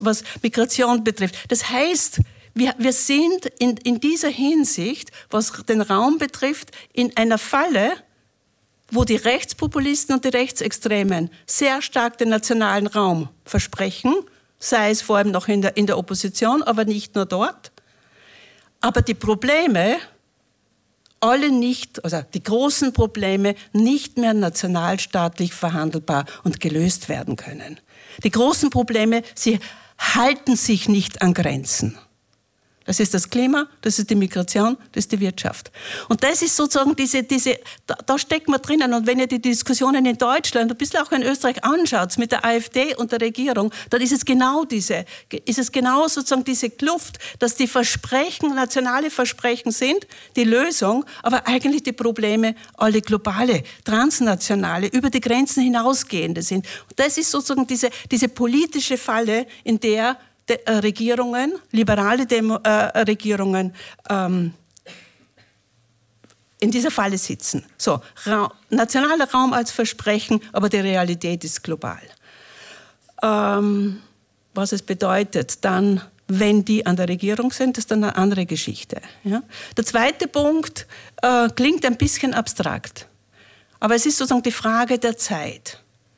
was Migration betrifft. Das heißt, wir sind in dieser Hinsicht, was den Raum betrifft, in einer Falle, wo die Rechtspopulisten und die Rechtsextremen sehr stark den nationalen Raum versprechen, sei es vor allem noch in der Opposition, aber nicht nur dort. Aber die Probleme, alle nicht, also die großen Probleme nicht mehr nationalstaatlich verhandelbar und gelöst werden können. Die großen Probleme, sie halten sich nicht an Grenzen. Das ist das Klima, das ist die Migration, das ist die Wirtschaft. Und das ist sozusagen da steckt man drinnen. Und wenn ihr die Diskussionen in Deutschland, ein bisschen auch in Österreich anschaut, mit der AfD und der Regierung, dann ist es genau sozusagen diese Kluft, dass die Versprechen, nationale Versprechen sind, die Lösung, aber eigentlich die Probleme alle globale, transnationale, über die Grenzen hinausgehende sind. Und das ist sozusagen diese politische Falle, in der Regierungen, liberale Regierungen in dieser Falle sitzen. So, nationaler Raum als Versprechen, aber die Realität ist global. Was es bedeutet dann, wenn die an der Regierung sind, ist dann eine andere Geschichte. Ja? Der zweite Punkt klingt ein bisschen abstrakt, aber es ist sozusagen die Frage der Zeit.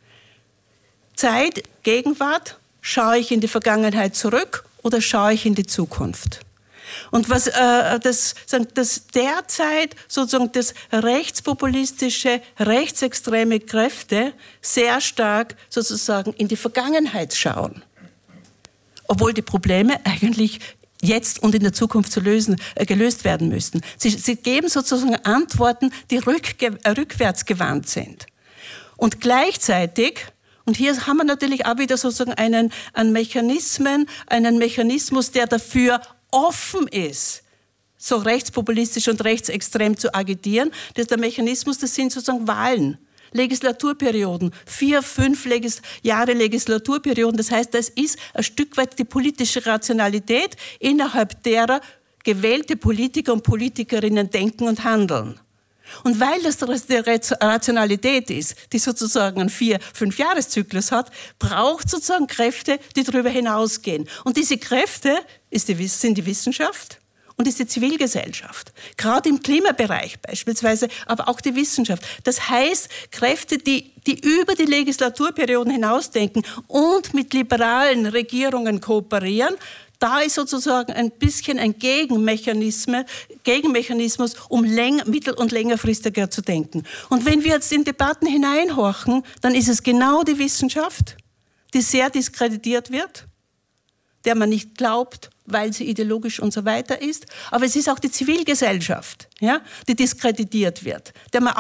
Zeit, Gegenwart. Schaue ich in die Vergangenheit zurück oder schaue ich in die Zukunft? Und was das derzeit sozusagen das rechtspopulistische, rechtsextreme Kräfte sehr stark sozusagen in die Vergangenheit schauen. Obwohl die Probleme eigentlich jetzt und in der Zukunft gelöst werden müssten. Sie geben sozusagen Antworten, die rückwärts gewandt sind. Und gleichzeitig, und hier haben wir natürlich auch wieder sozusagen einen Mechanismus, der dafür offen ist, so rechtspopulistisch und rechtsextrem zu agitieren. Das ist der Mechanismus, das sind sozusagen Wahlen, Legislaturperioden, 4-5 Jahre Legislaturperioden. Das heißt, das ist ein Stück weit die politische Rationalität, innerhalb derer gewählte Politiker und Politikerinnen denken und handeln. Und weil das die Rationalität ist, die sozusagen einen 4-5 Jahreszyklus hat, braucht sozusagen Kräfte, die darüber hinausgehen. Und diese Kräfte sind die Wissenschaft und ist die Zivilgesellschaft. Gerade im Klimabereich beispielsweise, aber auch die Wissenschaft. Das heißt, Kräfte, die über die Legislaturperioden hinausdenken und mit liberalen Regierungen kooperieren. Da ist sozusagen ein bisschen ein Gegenmechanismus, um mittel- und längerfristiger zu denken. Und wenn wir jetzt in Debatten hineinhorchen, dann ist es genau die Wissenschaft, die sehr diskreditiert wird, der man nicht glaubt, weil sie ideologisch und so weiter ist. Aber es ist auch die Zivilgesellschaft, ja, die diskreditiert wird, der man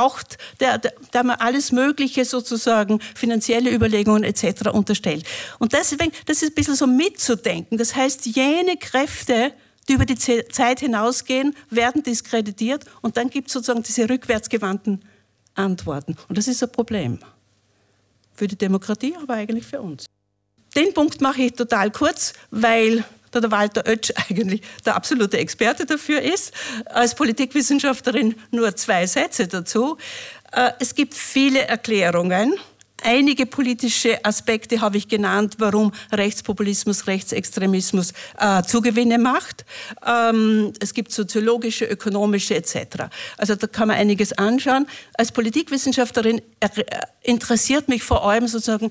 alles Mögliche sozusagen, finanzielle Überlegungen etc. unterstellt. Und deswegen, das ist ein bisschen so mitzudenken. Das heißt, jene Kräfte, die über die Zeit hinausgehen, werden diskreditiert und dann gibt es sozusagen diese rückwärtsgewandten Antworten. Und das ist ein Problem. Für die Demokratie, aber eigentlich für uns. Den Punkt mache ich total kurz, weil der Walter Oetsch eigentlich der absolute Experte dafür ist. Als Politikwissenschaftlerin nur 2 Sätze dazu. Es gibt viele Erklärungen. Einige politische Aspekte habe ich genannt, warum Rechtspopulismus, Rechtsextremismus Zugewinne macht. Es gibt soziologische, ökonomische etc. Also da kann man einiges anschauen. Als Politikwissenschaftlerin interessiert mich vor allem sozusagen,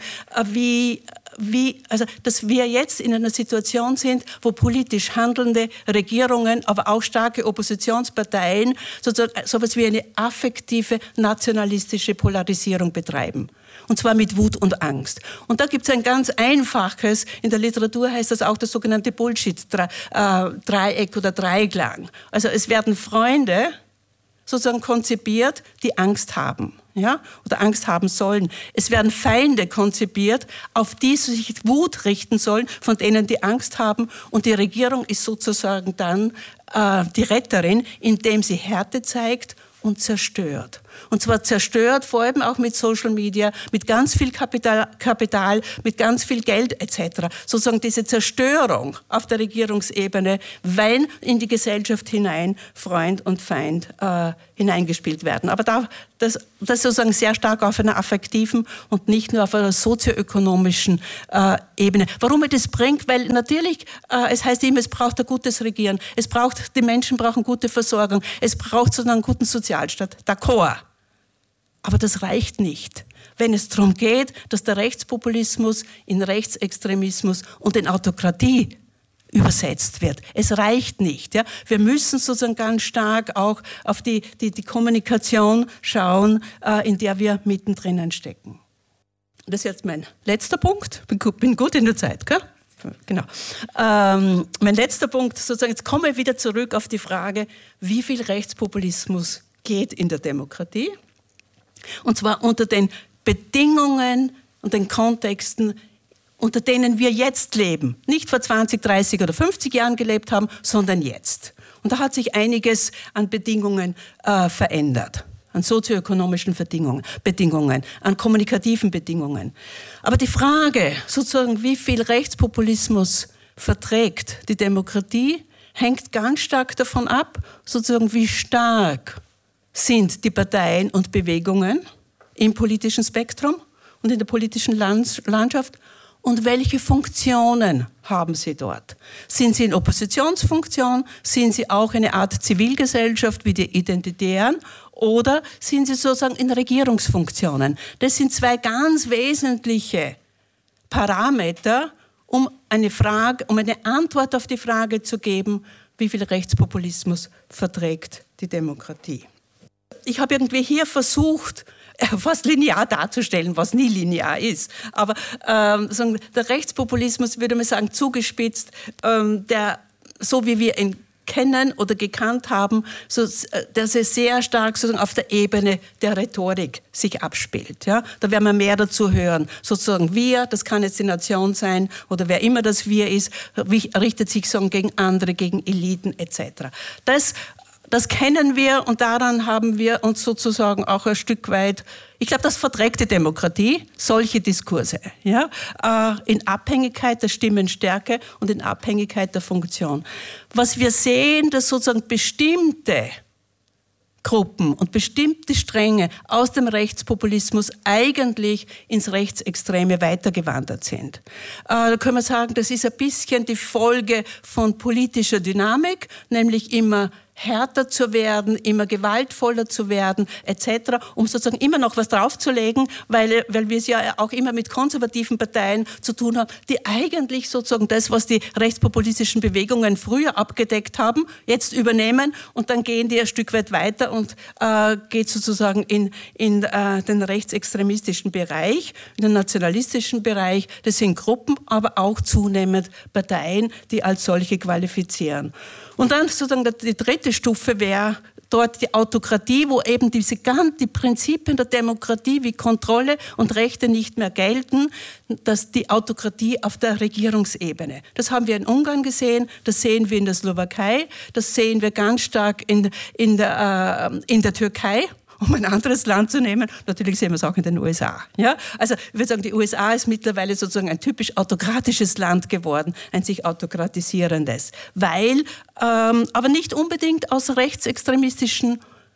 dass wir jetzt in einer Situation sind, wo politisch handelnde Regierungen, aber auch starke Oppositionsparteien sozusagen sowas wie eine affektive, nationalistische Polarisierung betreiben. Und zwar mit Wut und Angst. Und da gibt es ein ganz einfaches, in der Literatur heißt das auch das sogenannte Bullshit-Dreieck oder Dreiklang. Also es werden Freunde sozusagen konzipiert, die Angst haben. Ja, oder Angst haben sollen. Es werden Feinde konzipiert, auf die sich Wut richten sollen, von denen die Angst haben. Und die Regierung ist sozusagen dann die Retterin, indem sie Härte zeigt und zerstört. Und zwar zerstört, vor allem auch mit Social Media, mit ganz viel Kapital, mit ganz viel Geld etc. Sozusagen diese Zerstörung auf der Regierungsebene, weil in die Gesellschaft hinein Freund und Feind hineingespielt werden. Aber das sozusagen sehr stark auf einer affektiven und nicht nur auf einer sozioökonomischen Ebene. Warum mir das bringt? Weil natürlich, es heißt immer, es braucht ein gutes Regieren. Die Menschen brauchen gute Versorgung. Es braucht sozusagen einen guten Sozialstaat. D'accord. Aber das reicht nicht, wenn es darum geht, dass der Rechtspopulismus in Rechtsextremismus und in Autokratie übersetzt wird. Es reicht nicht. Ja. Wir müssen sozusagen ganz stark auch auf die Kommunikation schauen, in der wir mittendrin stecken. Das ist jetzt mein letzter Punkt. Bin gut in der Zeit, gell? Genau. Mein letzter Punkt, sozusagen, jetzt komme ich wieder zurück auf die Frage, wie viel Rechtspopulismus geht in der Demokratie? Und zwar unter den Bedingungen und den Kontexten, unter denen wir jetzt leben. Nicht vor 20, 30 oder 50 Jahren gelebt haben, sondern jetzt. Und da hat sich einiges an Bedingungen verändert. An sozioökonomischen Bedingungen, an kommunikativen Bedingungen. Aber die Frage, sozusagen, wie viel Rechtspopulismus verträgt die Demokratie, hängt ganz stark davon ab, sozusagen, wie stark sind die Parteien und Bewegungen im politischen Spektrum und in der politischen Landschaft und welche Funktionen haben sie dort? Sind sie in Oppositionsfunktion? Sind sie auch eine Art Zivilgesellschaft wie die Identitären? Oder sind sie sozusagen in Regierungsfunktionen? Das sind zwei ganz wesentliche Parameter, um eine Antwort auf die Frage zu geben, wie viel Rechtspopulismus verträgt die Demokratie. Ich habe irgendwie hier versucht, fast linear darzustellen, was nie linear ist. Aber der Rechtspopulismus, würde man sagen, zugespitzt, der, so wie wir ihn kennen oder gekannt haben, dass er sehr stark sozusagen auf der Ebene der Rhetorik sich abspielt. Ja? Da werden wir mehr dazu hören. Sozusagen wir, das kann jetzt die Nation sein oder wer immer das wir ist, richtet sich so gegen andere, gegen Eliten etc. Das kennen wir und daran haben wir uns sozusagen auch ein Stück weit, ich glaube, das verträgt die Demokratie, solche Diskurse, ja, in Abhängigkeit der Stimmenstärke und in Abhängigkeit der Funktion. Was wir sehen, dass sozusagen bestimmte Gruppen und bestimmte Stränge aus dem Rechtspopulismus eigentlich ins Rechtsextreme weitergewandert sind. Da können wir sagen, das ist ein bisschen die Folge von politischer Dynamik, nämlich immer härter zu werden, immer gewaltvoller zu werden, etc., um sozusagen immer noch was draufzulegen, weil wir es ja auch immer mit konservativen Parteien zu tun haben, die eigentlich sozusagen das, was die rechtspopulistischen Bewegungen früher abgedeckt haben, jetzt übernehmen und dann gehen die ein Stück weit weiter und geht sozusagen in den rechtsextremistischen Bereich, in den nationalistischen Bereich. Das sind Gruppen, aber auch zunehmend Parteien, die als solche qualifizieren. Und dann sozusagen die dritte Stufe wäre dort die Autokratie, wo eben die Prinzipien der Demokratie wie Kontrolle und Rechte nicht mehr gelten, dass die Autokratie auf der Regierungsebene. Das haben wir in Ungarn gesehen, das sehen wir in der Slowakei, das sehen wir ganz stark in der Türkei. Um ein anderes Land zu nehmen, natürlich sehen wir es auch in den USA. Ja? Also ich würde sagen, die USA ist mittlerweile sozusagen ein typisch autokratisches Land geworden, ein sich autokratisierendes, weil, aber nicht unbedingt aus rechtsextremistischen,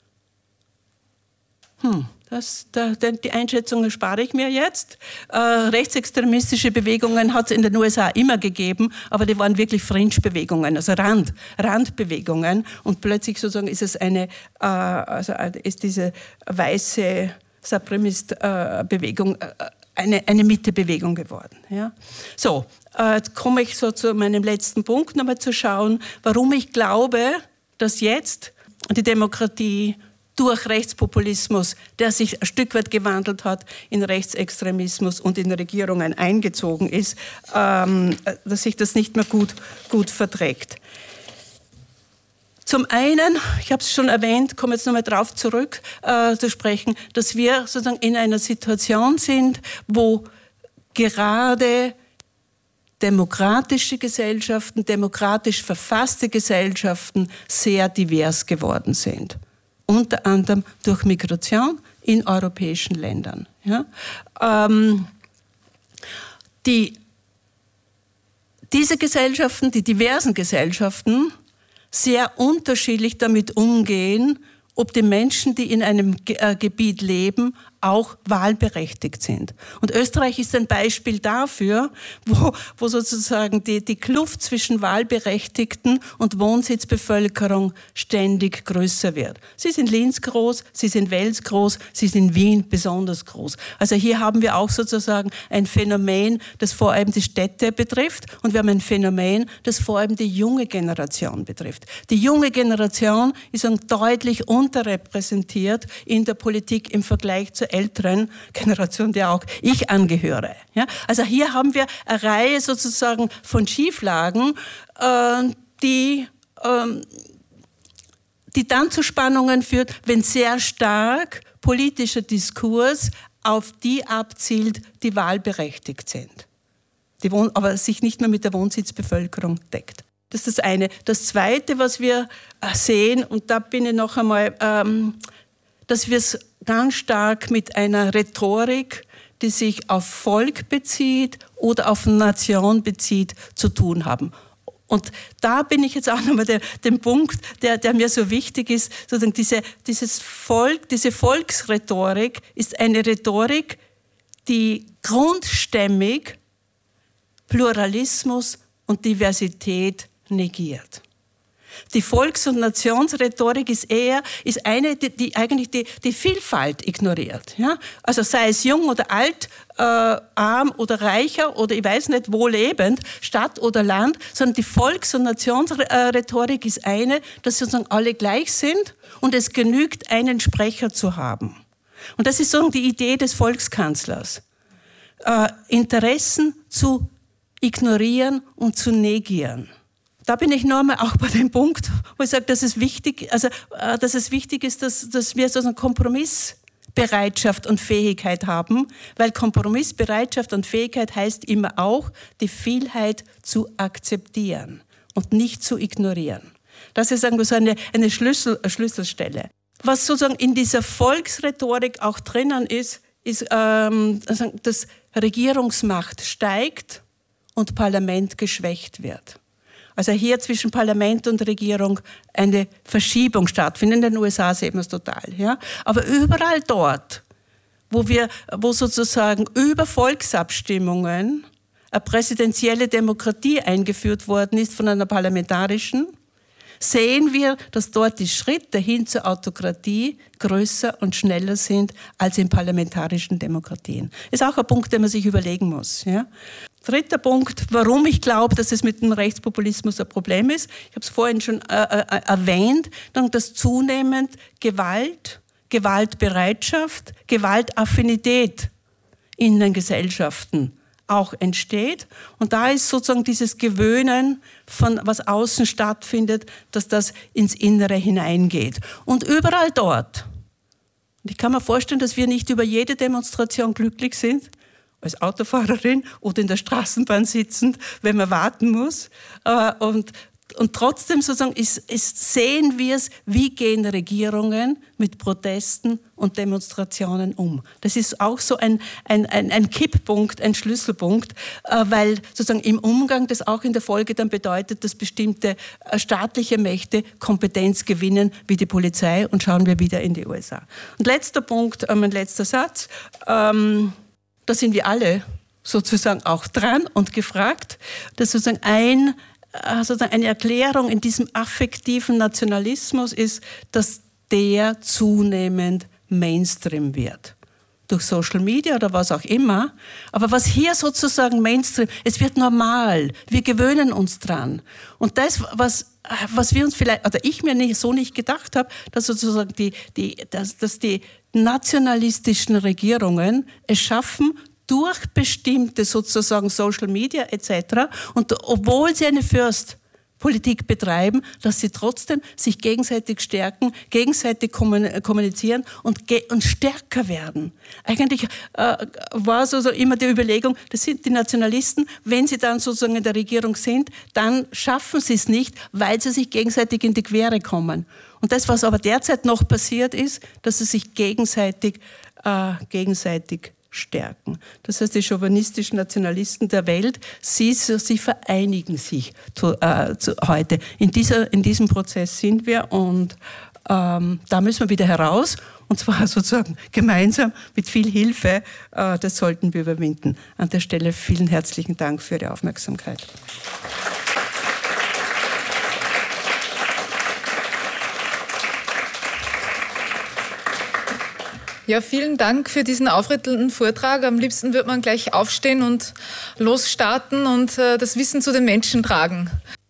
die Einschätzung erspare ich mir jetzt. Rechtsextremistische Bewegungen hat es in den USA immer gegeben, aber die waren wirklich Fringe-Bewegungen, also Randbewegungen. Und plötzlich sozusagen ist es ist diese weiße Supremist-Bewegung eine Mitte-Bewegung geworden. Ja? So, jetzt komme ich so zu meinem letzten Punkt, nochmal zu schauen, warum ich glaube, dass jetzt die Demokratie durch Rechtspopulismus, der sich ein Stück weit gewandelt hat, in Rechtsextremismus und in Regierungen eingezogen ist, dass sich das nicht mehr gut verträgt. Zum einen, ich habe es schon erwähnt, komme jetzt nochmal drauf zurück zu sprechen, dass wir sozusagen in einer Situation sind, wo gerade demokratische Gesellschaften, demokratisch verfasste Gesellschaften sehr divers geworden sind. unter anderem durch Migration in europäischen Ländern. Ja? Diese Gesellschaften, die diversen Gesellschaften, sehr unterschiedlich damit umgehen, ob die Menschen, die in einem Gebiet leben, auch wahlberechtigt sind. Und Österreich ist ein Beispiel dafür, wo sozusagen die Kluft zwischen Wahlberechtigten und Wohnsitzbevölkerung ständig größer wird. Sie ist in Linz groß, sie ist in Wels groß, sie ist in Wien besonders groß. Also hier haben wir auch sozusagen ein Phänomen, das vor allem die Städte betrifft, und wir haben ein Phänomen, das vor allem die junge Generation betrifft. Die junge Generation ist deutlich unterrepräsentiert in der Politik im Vergleich zur älteren Generation, der auch ich angehöre. Ja? Also hier haben wir eine Reihe sozusagen von Schieflagen, die dann zu Spannungen führt, wenn sehr stark politischer Diskurs auf die abzielt, die wahlberechtigt sind, aber sich nicht mehr mit der Wohnsitzbevölkerung deckt. Das ist das eine. Das Zweite, was wir sehen, und da bin ich noch einmal, dass wir es ganz stark mit einer Rhetorik, die sich auf Volk bezieht oder auf Nation bezieht, zu tun haben. Und da bin ich jetzt auch nochmal dem Punkt, der mir so wichtig ist, sozusagen diese Volksrhetorik ist eine Rhetorik, die grundstämmig Pluralismus und Diversität negiert. Die Volks- und Nationsrhetorik ist eine, die eigentlich die Vielfalt ignoriert. Ja? Also sei es jung oder alt, arm oder reicher oder ich weiß nicht wo lebend, Stadt oder Land, sondern die Volks- und Nationsrhetorik ist eine, dass sozusagen alle gleich sind und es genügt, einen Sprecher zu haben. Und das ist sozusagen die Idee des Volkskanzlers. Interessen zu ignorieren und zu negieren. Da bin ich nochmal auch bei dem Punkt, wo ich sage, dass es wichtig ist, dass wir so eine Kompromissbereitschaft und Fähigkeit haben, weil Kompromissbereitschaft und Fähigkeit heißt immer auch, die Vielheit zu akzeptieren und nicht zu ignorieren. Das ist sagen wir so eine Schlüsselstelle. Was sozusagen in dieser Volksrhetorik auch drinnen ist, dass Regierungsmacht steigt und Parlament geschwächt wird. Also hier zwischen Parlament und Regierung eine Verschiebung stattfindet. In den USA sehen wir es total. Ja? Aber überall dort, wo sozusagen über Volksabstimmungen eine präsidentielle Demokratie eingeführt worden ist von einer parlamentarischen, sehen wir, dass dort die Schritte hin zur Autokratie größer und schneller sind als in parlamentarischen Demokratien. Ist auch ein Punkt, den man sich überlegen muss. Ja? Dritter Punkt, warum ich glaube, dass es mit dem Rechtspopulismus ein Problem ist. Ich habe es vorhin schon erwähnt, dass zunehmend Gewalt, Gewaltbereitschaft, Gewaltaffinität in den Gesellschaften auch entsteht. Und da ist sozusagen dieses Gewöhnen von was außen stattfindet, dass das ins Innere hineingeht. Und überall dort, und ich kann mir vorstellen, dass wir nicht über jede Demonstration glücklich sind, als Autofahrerin oder in der Straßenbahn sitzend, wenn man warten muss. Und trotzdem sozusagen sehen wir es, wie gehen Regierungen mit Protesten und Demonstrationen um. Das ist auch so ein Kipppunkt, ein Schlüsselpunkt, weil sozusagen im Umgang das auch in der Folge dann bedeutet, dass bestimmte staatliche Mächte Kompetenz gewinnen, wie die Polizei, und schauen wir wieder in die USA. Und letzter Punkt, mein letzter Satz, da sind wir alle sozusagen auch dran und gefragt, dass sozusagen eine Erklärung in diesem affektiven Nationalismus ist, dass der zunehmend Mainstream wird. Durch Social Media oder was auch immer. Aber was hier sozusagen Mainstream, es wird normal. Wir gewöhnen uns dran. Und das, was wir uns vielleicht, oder ich mir so nicht gedacht habe, dass sozusagen dass die nationalistischen Regierungen es schaffen, durch bestimmte sozusagen Social Media etc. und obwohl sie eine Fürstpolitik betreiben, dass sie trotzdem sich gegenseitig stärken, gegenseitig kommunizieren und stärker werden. Eigentlich war so immer die Überlegung, das sind die Nationalisten, wenn sie dann sozusagen in der Regierung sind, dann schaffen sie es nicht, weil sie sich gegenseitig in die Quere kommen. Und das, was aber derzeit noch passiert ist, dass sie sich gegenseitig stärken. Das heißt, die chauvinistischen Nationalisten der Welt, sie vereinigen sich heute. In diesem Prozess sind wir und da müssen wir wieder heraus und zwar sozusagen gemeinsam mit viel Hilfe. Das sollten wir überwinden. An der Stelle vielen herzlichen Dank für die Aufmerksamkeit. Ja, vielen Dank für diesen aufrüttelnden Vortrag. Am liebsten würde man gleich aufstehen und losstarten und das Wissen zu den Menschen tragen.